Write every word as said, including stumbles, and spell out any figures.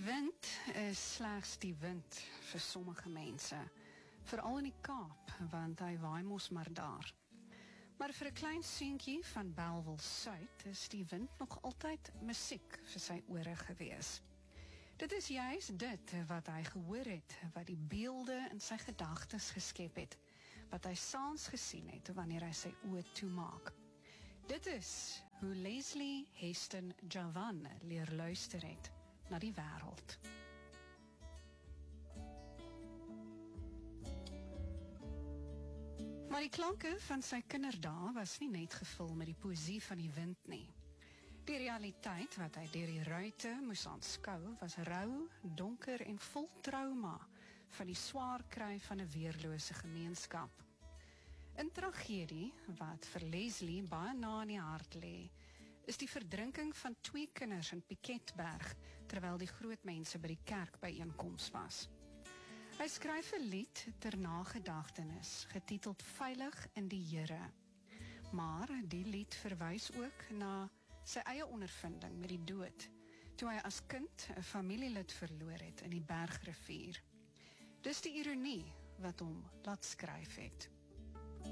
wind is slegs die wind vir sommige mense, veral in die Kaap, want hy waai mos maar daar. Maar vir 'n klein seentjie van Bellville Suid is die wind nog altyd musiek vir sy ore gewees. Dit is juist dit wat hy gehoor het, wat die beelde in sy gedagtes geskep het, wat hy saans gesien het wanneer hy sy oë toemaak. Dit is hoe Leslie Heston Javan leer luister het na die wêreld. Maar die klanke van sy kinderdae was nie net gevul met die poësie van die wind nie. Die realiteit wat hy deur die ruite moes aanskou was rou, donker en vol trauma van die swaar kry van 'n weerlose gemeenskap. In tragedie, wat vir Leslie baie na in die hart lê, is die verdrinking van twee kinders in Piketberg, terwyl die groot mense by die kerk byeenkoms was. Hy skryf 'n lied ter nagedagtenis, getiteld Veilig in die Here. Maar die lied verwys ook na sy eie ondervinding met die dood, toe hy as kind 'n familielid verloor het in die Bergrivier. Dis die ironie wat hom laat skryf het.